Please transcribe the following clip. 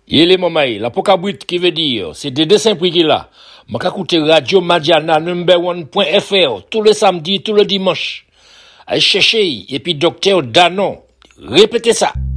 Il est mamaï, la pokabrit qui veut dire, c'est des dessins prix qu'il a. M'a écouté Radio Madiana #1.fr tous les samedis, tous les dimanches. Allez chercher, et puis docteur Danon. Répétez ça.